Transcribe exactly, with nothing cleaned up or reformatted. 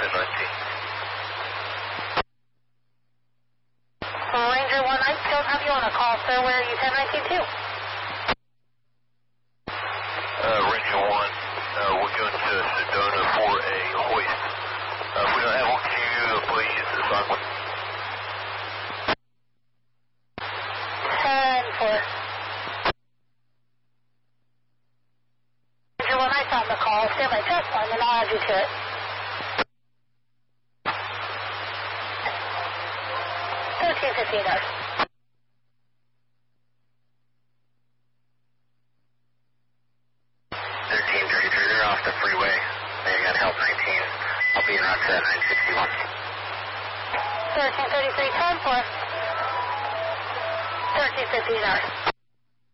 ten nineteen. Ranger one, I don't have you on a call, sir. Where are you ten nineteen to? Uh, Ranger one, uh, we're going to Sedona for a hoist. Uh, we don't have one, can you please assign one? ten four. Ranger one, I found the call. Stand by test line, and I'll add you to it. thirteen fifteen hours. thirteen thirty-three, they're off the freeway. They got help nineteen. I'll be in route to nine sixty-one. thirteen thirty-three, ten four. thirteen fifteen hours.